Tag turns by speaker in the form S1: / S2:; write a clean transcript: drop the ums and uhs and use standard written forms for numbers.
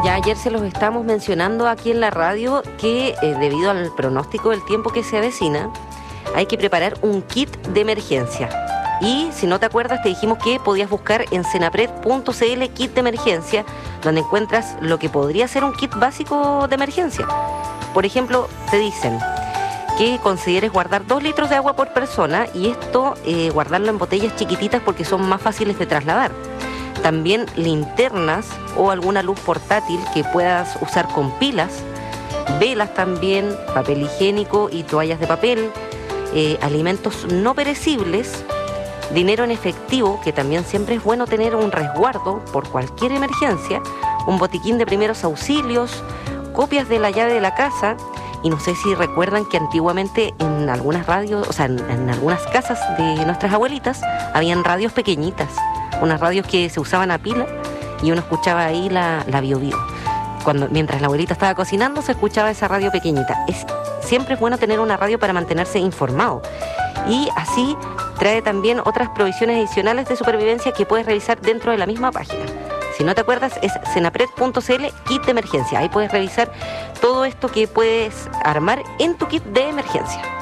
S1: Ya ayer se los estábamos mencionando aquí en la radio que debido al pronóstico del tiempo que se avecina, hay que preparar un kit de emergencia. Y si no te acuerdas, te dijimos que podías buscar en senapred.cl kit de emergencia, donde encuentras lo que podría ser un kit básico de emergencia. Por ejemplo, te dicen que consideres guardar 2 litros de agua por persona y esto guardarlo en botellas chiquititas porque son más fáciles de trasladar. También linternas o alguna luz portátil que puedas usar con pilas, velas también, papel higiénico y toallas de papel, alimentos no perecibles, dinero en efectivo, que también siempre es bueno tener un resguardo por cualquier emergencia, un botiquín de primeros auxilios, copias de la llave de la casa. Y no sé si recuerdan que antiguamente en algunas radios, o sea, en algunas casas de nuestras abuelitas, habían radios pequeñitas, unas radios que se usaban a pila y uno escuchaba ahí la Bio Bio. Mientras la abuelita estaba cocinando, se escuchaba esa radio pequeñita. Siempre es bueno tener una radio para mantenerse informado. Y así trae también otras provisiones adicionales de supervivencia que puedes revisar dentro de la misma página. Si no te acuerdas, es senapred.cl kit de emergencia. Ahí puedes revisar todo esto que puedes armar en tu kit de emergencia.